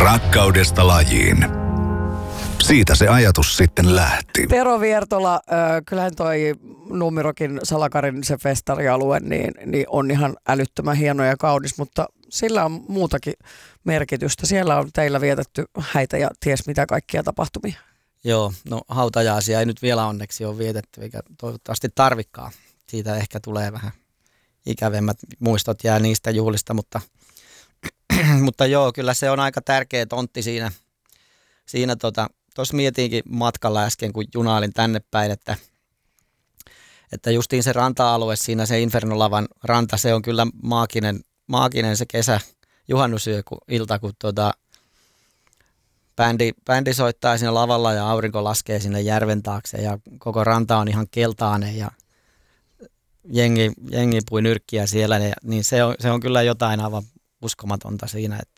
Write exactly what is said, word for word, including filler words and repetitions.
Rakkaudesta lajiin. Siitä se ajatus sitten lähti. Tero Viertola, äh, kyllähän toi Numerokin Salakarin se festarialue niin, niin on ihan älyttömän hieno ja kaunis, mutta sillä on muutakin merkitystä. Siellä on teillä vietetty häitä ja ties mitä kaikkia tapahtumia. Joo, no hautajaisia ei nyt vielä onneksi ole vietetty, eikä toivottavasti tarvikaan. Siitä ehkä tulee vähän ikävemmät muistot jää niistä juhlista, mutta, mutta joo, kyllä se on aika tärkeä tontti siinä. Siinä tota, tuossa mietinkin matkalla äsken, kun junailin tänne päin, että, että justiin se ranta-alue siinä, se Infernolavan ranta, se on kyllä maaginen, maaginen se kesä, juhannusyö, kun ilta, kun tota, bändi, bändi soittaa siinä lavalla ja aurinko laskee sinne järven taakse ja koko ranta on ihan keltainen ja jengi, jengi pui nyrkkiä siellä, niin se on, se on kyllä jotain aivan uskomatonta siinä, että